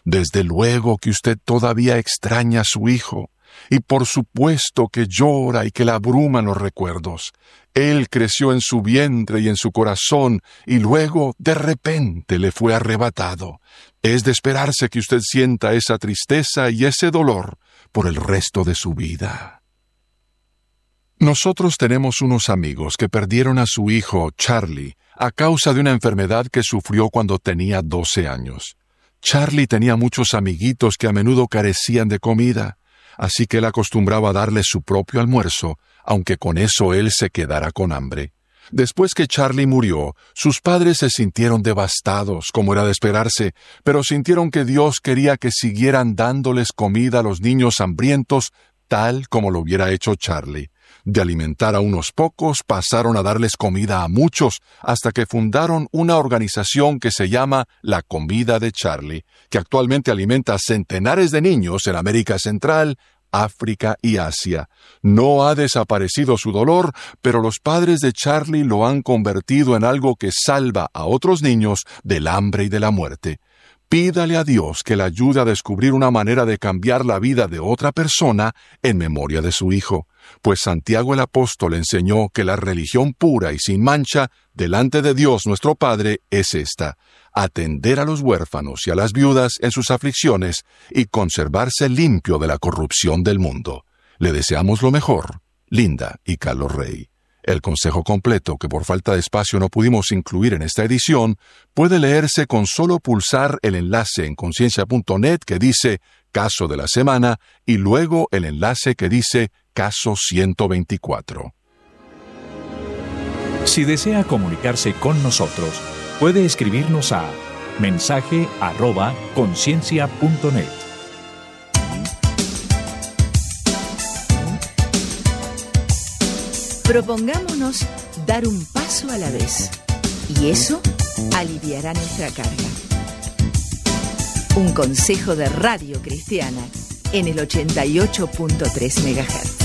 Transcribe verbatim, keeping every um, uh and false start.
Desde luego que usted todavía extraña a su hijo, y por supuesto que llora y que la abruman los recuerdos. Él creció en su vientre y en su corazón, y luego, de repente, le fue arrebatado. Es de esperarse que usted sienta esa tristeza y ese dolor por el resto de su vida. Nosotros tenemos unos amigos que perdieron a su hijo, Charlie, a causa de una enfermedad que sufrió cuando tenía doce años. Charlie tenía muchos amiguitos que a menudo carecían de comida, así que él acostumbraba a darles su propio almuerzo, aunque con eso él se quedara con hambre. Después que Charlie murió, sus padres se sintieron devastados, como era de esperarse, pero sintieron que Dios quería que siguieran dándoles comida a los niños hambrientos, tal como lo hubiera hecho Charlie. De alimentar a unos pocos, pasaron a darles comida a muchos, hasta que fundaron una organización que se llama La Comida de Charlie, que actualmente alimenta a centenares de niños en América Central, África y Asia. No ha desaparecido su dolor, pero los padres de Charlie lo han convertido en algo que salva a otros niños del hambre y de la muerte. Pídale a Dios que le ayude a descubrir una manera de cambiar la vida de otra persona en memoria de su hijo, pues Santiago el apóstol enseñó que la religión pura y sin mancha delante de Dios nuestro Padre es esta: atender a los huérfanos y a las viudas en sus aflicciones y conservarse limpio de la corrupción del mundo. Le deseamos lo mejor, Linda y Carlos Rey. El consejo completo, que por falta de espacio no pudimos incluir en esta edición, puede leerse con solo pulsar el enlace en conciencia punto net que dice Caso de la Semana y luego el enlace que dice Caso ciento veinticuatro. Si desea comunicarse con nosotros, puede escribirnos a mensaje arroba conciencia punto net. Propongámonos dar un paso a la vez, y eso aliviará nuestra carga. Un consejo de Radio Cristiana en el ochenta y ocho punto tres megahertz.